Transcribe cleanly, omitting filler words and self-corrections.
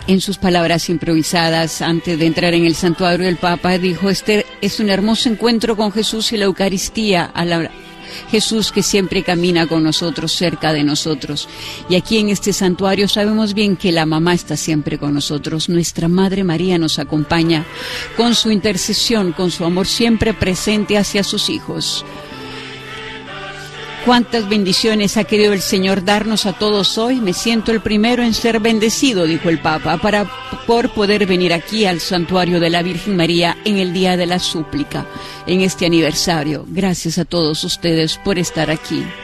En sus palabras improvisadas, antes de entrar en el santuario, el Papa dijo: este es un hermoso encuentro con Jesús y la Eucaristía, Jesús que siempre camina con nosotros, cerca de nosotros. Y aquí en este santuario sabemos bien que la mamá está siempre con nosotros. Nuestra Madre María nos acompaña con su intercesión, con su amor siempre presente hacia sus hijos. Cuántas bendiciones ha querido el Señor darnos a todos hoy. Me siento el primero en ser bendecido, dijo el Papa, por poder venir aquí al santuario de la Virgen María en el día de la súplica, en este aniversario. Gracias a todos ustedes por estar aquí.